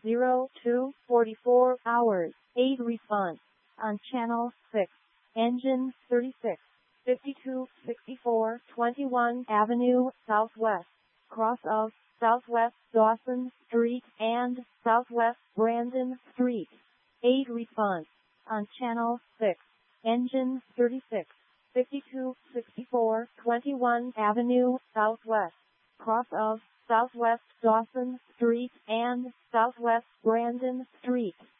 02:44 hours. 8 response on channel 6. Engine 36. 5264 21 Avenue, Southwest, cross of Southwest Dawson Street and Southwest Brandon Street. 8 response on channel 6. Engine 36. 5264 21 Avenue, Southwest, cross of Southwest Dawson Street and Southwest Brandon Street.